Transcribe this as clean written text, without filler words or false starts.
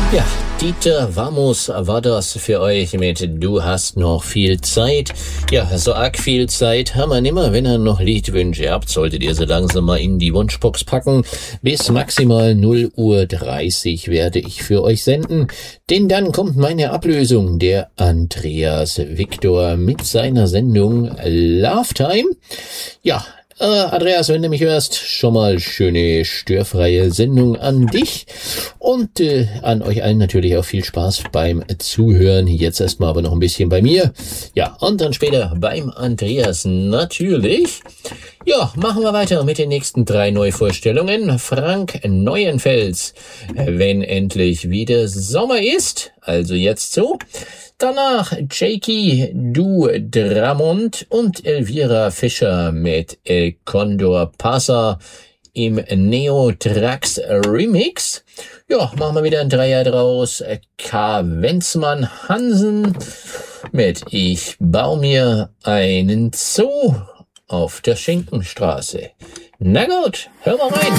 Ja, Dieter Vamos war das für euch mit Du hast noch viel Zeit. Ja, so arg viel Zeit haben wir nimmer. Wenn ihr noch Liedwünsche habt, solltet ihr sie langsam mal in die Wunschbox packen. Bis maximal 0:30 Uhr werde ich für euch senden. Denn dann kommt meine Ablösung, der Andreas Victor mit seiner Sendung Love Time. Ja, Andreas, wenn du mich hörst, schon mal schöne störfreie Sendung an dich und an euch allen natürlich auch viel Spaß beim Zuhören. Jetzt erstmal aber noch ein bisschen bei mir. Ja, und dann später beim Andreas natürlich. Ja, machen wir weiter mit den nächsten 3 Neuvorstellungen. Frank Neuenfels, wenn endlich wieder Sommer ist, also jetzt so. Danach Jakey Du Dramond und Elvira Fischer mit El Condor Pasa im Neo Trax Remix. Ja, machen wir wieder ein Dreier draus. K. Wenzmann Hansen mit Ich bau mir einen Zoo auf der Schinkenstraße. Na gut, hör mal rein.